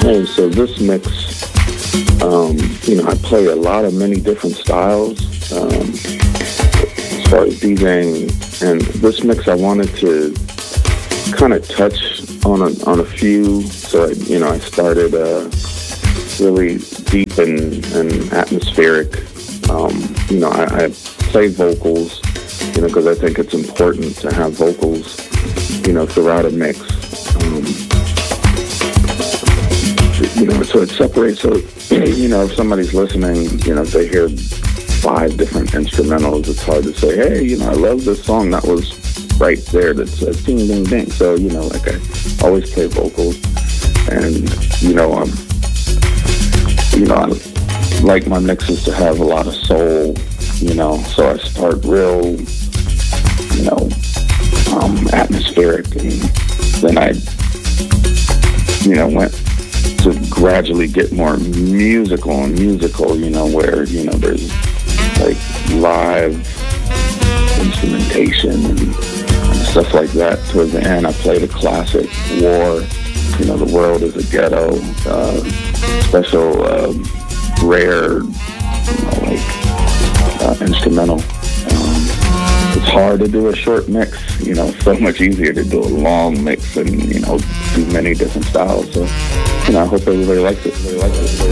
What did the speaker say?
Hey, so this mix, I play a lot of many different styles as far as DJing, and this mix I wanted to kind of touch on a few. So I started really deep and atmospheric. I play vocals, because I think it's important to have vocals, throughout a mix. So it separates. So, if somebody's listening, if they hear 5 different instrumentals, it's hard to say, hey, I love this song that was right there that says ding, ding, ding. So, I always play vocals. And, I like my mixes to have a lot of soul, so I start real, atmospheric. And then I, went to gradually get more musical, where, there's like live instrumentation and stuff like that. Towards the end, I played a classic, War, The World is a Ghetto, special, rare, instrumental. It's hard to do a short mix, it's so much easier to do a long mix and, do many different styles. So, I hope everybody likes it.